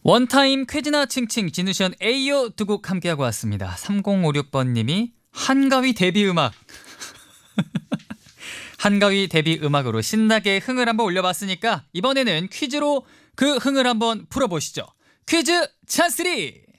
원타임 퀴즈나 칭칭 진우션 에이요 두 곡 함께하고 왔습니다. 3056번님이 한가위 데뷔 음악 한가위 데뷔 음악으로 신나게 흥을 한번 올려봤으니까 이번에는 퀴즈로 그 흥을 한번 풀어보시죠. 퀴즈 찬스리